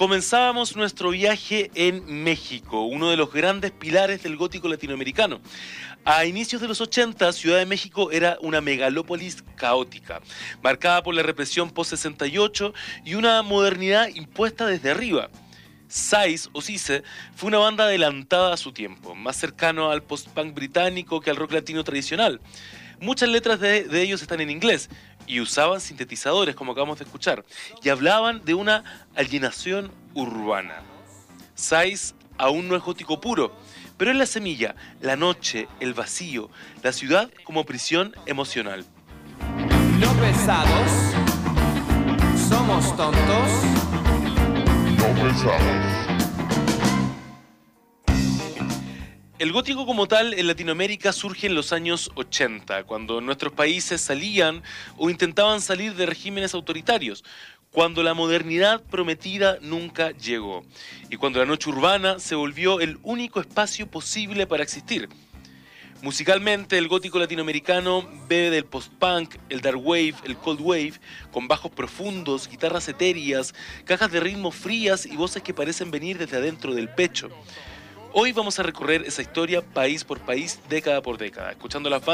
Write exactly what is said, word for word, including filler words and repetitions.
Comenzábamos nuestro viaje en México, uno de los grandes pilares del gótico latinoamericano. A inicios de los ochenta, Ciudad de México era una megalópolis caótica, marcada por la represión post sesenta y ocho y una modernidad impuesta desde arriba. Size o Size fue una banda adelantada a su tiempo, más cercano al post-punk británico que al rock latino tradicional. Muchas letras de, de ellos están en inglés y usaban sintetizadores, como acabamos de escuchar, y hablaban de una alienación urbana. Size aún no es gótico puro, pero es la semilla, la noche, el vacío, la ciudad como prisión emocional. No pesados, somos tontos. No pesados. El gótico como tal en Latinoamérica surge en los años ochenta, cuando nuestros países salían o intentaban salir de regímenes autoritarios, cuando la modernidad prometida nunca llegó y cuando la noche urbana se volvió el único espacio posible para existir. Musicalmente, el gótico latinoamericano bebe del post-punk, el dark wave, el cold wave, con bajos profundos, guitarras etéreas, cajas de ritmo frías y voces que parecen venir desde adentro del pecho. Hoy vamos a recorrer esa historia país por país, década por década, escuchando las bandas